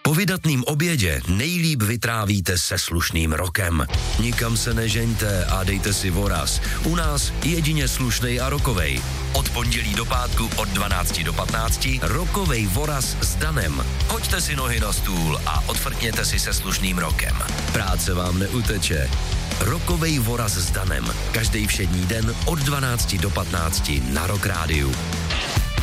Po vydatným obědě nejlíp vytrávíte se slušným rokem. Nikam se nežeňte a dejte si voraz. U nás jedině slušnej a rokovej. Od pondělí do pátku od 12 do 15 rokovej voraz s Danem. Hoďte si nohy na stůl a odfrkněte si se slušným rokem. Práce vám neuteče. Rokovej voraz s Danem. Každý všední den od 12 do 15 na Rock Rádiu.